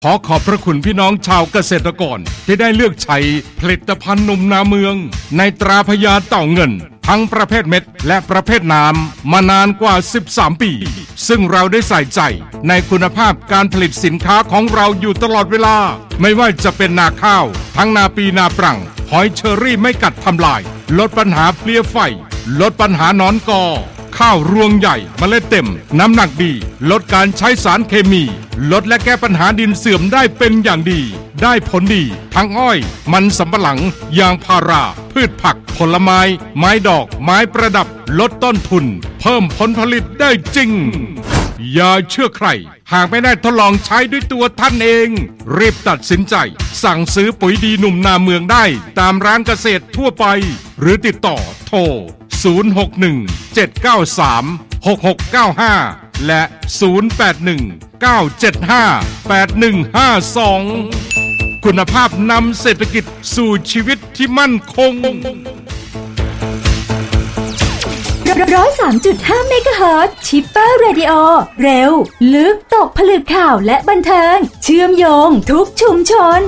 ขอขอบพระคุณพี่น้องชาวเกษตรกรที่ได้เลือกใช้ผลิตภัณฑ์นมนาเมืองในตราพญาเต่าเงินทั้งประเภทเม็ดและประเภทน้ำมานานกว่า13ปีซึ่งเราได้ใส่ใจในคุณภาพการผลิตสินค้าของเราอยู่ตลอดเวลาไม่ว่าจะเป็นนาข้าวทั้งนาปีนาปรังหอยเชอรี่ไม่กัดทำลายลดปัญหาเพลี้ยไฟลดปัญหาหนอนกอข้าวรวงใหญ่เมล็ดเต็มน้ำหนักดีลดการใช้สารเคมีลดและแก้ปัญหาดินเสื่อมได้เป็นอย่างดีได้ผลดีทั้งอ้อยมันสำปะหลังยางพาราพืชผักผลไม้ไม้ดอกไม้ประดับลดต้นทุนเพิ่มผลผลิตได้จริงอย่าเชื่อใครหากไม่ได้ทดลองใช้ด้วยตัวท่านเองรีบตัดสินใจสั่งซื้อปุ๋ยดีหนุ่มนาเมืองได้ตามร้านเกษตรทั่วไปหรือติดต่อโทร061-793-6695 และ 081-975-8152 คุณภาพนำเศรษฐกิจสู่ชีวิตที่มั่นคง 103.5 เมกะเฮิรตซ์ชิปเปอร์เรดิโอเร็วลึกตกผลึกข่าวและบันเทิงเชื่อมโยงทุกชุมชน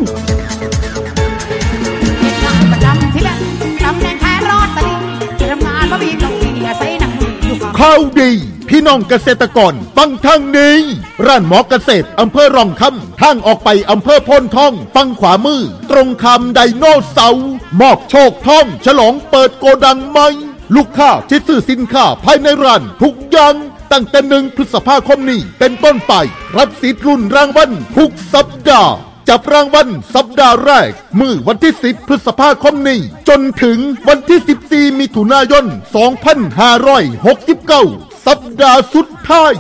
ข่าวดีพี่น้องเกษตรกรฟังทางนี้ร้านหมอเกษตรอำเภอร่องคำทางออกไปอำเภอโพนทองฝั่งขวามือตรงคำไดโนเสาร์มอบโชคทองฉลองเปิดโกดังใหม่ลูกค้าที่ซื้อสินค้าภายในร้านทุกอย่างตั้งแต่1 พฤษภาคมนี้เป็นต้นไปรับสิทธิ์ลุ้นรางวัลทุกสัปดาห์จับรางวัลสัปดาห์แรกมื้อวันที่10 พฤษภาคมนี้จนถึงวันที่14 มิถุนายน 2569สัปดาห์สุดท้าย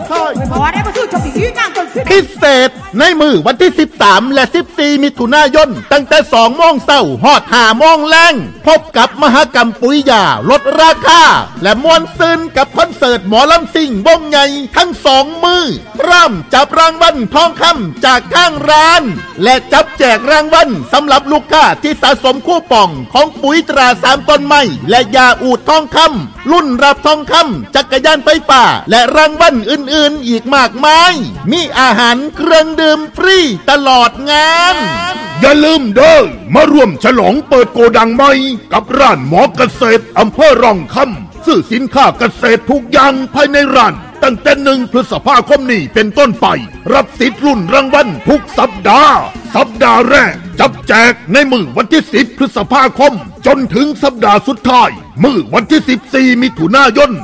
พิเศษในมือวันที่13และ14มิถุนายนตั้งแต่2 โมงเช้าฮอด5 โมงแลงพบกับมหกรรมปุ๋ยยาลดราคาและมวลซื่นกับคอนเสิร์ตหมอลำซิ่งวงใหญ่ทั้ง2 มือพร้อมจับรางวัลทองคำจากข้างร้านและจับแจกรางวัลสำหรับลูกค้าที่สะสมคูปองของปุ๋ยตรา3 ต้นไม้และยาอูดทองคำรุ่นรับทองคำจักรยานไฟฟ้าและรางวัลอื่นๆอีกมากมายมีอาหารเครื่องดื่มฟรีตลอดงานอย่าลืมเด้อมาร่วมฉลองเปิดโกดังใหม่กับร้านหมอเกษตรอำเภอร่องคำซื้อสินค้าเกษตรทุกอย่างภายในร้านตั้งแต่1 พฤษภาคมนี้เป็นต้นไปรับสิทธิ์ลุ้นรางวัลทุกสัปดาห์แรกจับแจกในมื้อวันที่10 พฤษภาคมจนถึงสัปดาห์สุดท้ายมื้อวันที่14 มิถุนายน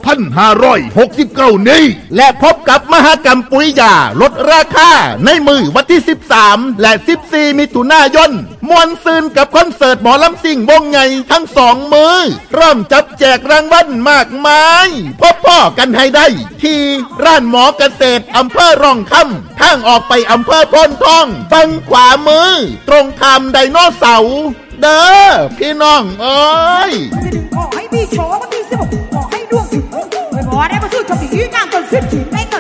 2569 นี้และพบกับมหกรรมปุ๋ยยาลดราคาในมื้อวันที่13และ14 มิถุนายนมวลซืนกับคอนเสิร์ตหมอลำซิ่งวงใหญ่ทั้ง2 มื้อเริ่มจับแจกรางวัลมากมายพ่อกันให้ได้ที่ร้านหมอเกษตรอำเภอร่องคำทางออกไปอำเภอโพนทองฝั่งขวามือตรงคำไดโนเสาร์เด้อพี่น้องเอ้ยขอให้พี่โชว์วันที่16ขอให้ดวงถึงไม่พอได้มาสู้ชมอีกงานจนสิ้นชีพไม่